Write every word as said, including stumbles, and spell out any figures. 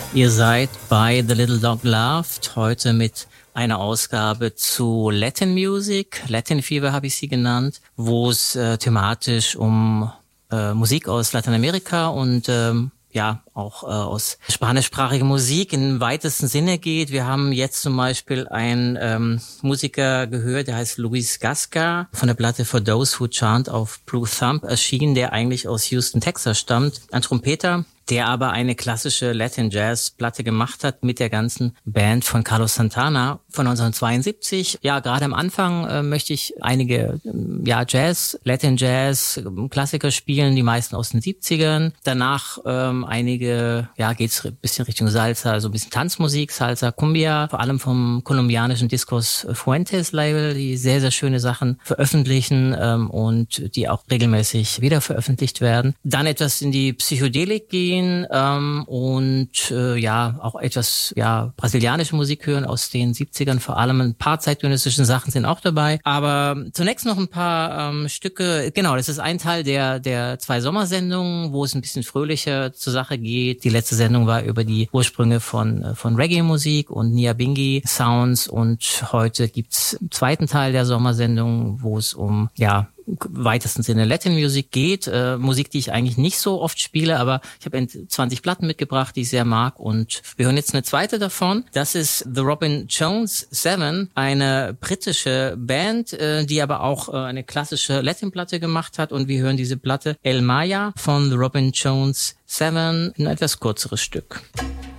Ihr seid bei The Little Dog Loved, heute mit einer Ausgabe zu Latin Music, Latin Fever habe ich sie genannt, wo es äh, thematisch um äh, Musik aus Lateinamerika und ähm, ja auch äh, aus spanischsprachiger Musik im weitesten Sinne geht. Wir haben jetzt zum Beispiel einen ähm, Musiker gehört, der heißt Luis Gasca, von der Platte For Those Who Chant auf Blue Thumb erschienen, der eigentlich aus Houston, Texas stammt. Ein Trompeter, der aber eine klassische Latin-Jazz-Platte gemacht hat mit der ganzen Band von Carlos Santana von neunzehnhundertzweiundsiebzig. Ja, gerade am Anfang äh, möchte ich einige äh, ja Jazz, Latin-Jazz, äh, Klassiker spielen, die meisten aus den siebzigern. Danach ähm, einige, ja, geht's ein bisschen Richtung Salsa, also ein bisschen Tanzmusik, Salsa, Cumbia, vor allem vom kolumbianischen Discos Fuentes Label, die sehr, sehr schöne Sachen veröffentlichen ähm, und die auch regelmäßig wieder veröffentlicht werden. Dann etwas in die Psychedelik gehen, Ähm, und äh, ja, auch etwas ja brasilianische Musik hören aus den siebzigern, vor allem ein paar zeitgenössische Sachen sind auch dabei. Aber zunächst noch ein paar ähm, Stücke, genau, das ist ein Teil der der zwei Sommersendungen, wo es ein bisschen fröhlicher zur Sache geht. Die letzte Sendung war über die Ursprünge von von Reggae-Musik und Nyabingi-Sounds und heute gibt's einen zweiten Teil der Sommersendung, wo es um ja weitesten Sinne Latin Music geht, äh, Musik, die ich eigentlich nicht so oft spiele, aber ich habe zwanzig Platten mitgebracht, die ich sehr mag und wir hören jetzt eine zweite davon. Das ist The Robin Jones Seven, eine britische Band, äh, die aber auch äh, eine klassische Latin-Platte gemacht hat und wir hören diese Platte El Maya von The Robin Jones Seven, ein etwas kürzeres Stück.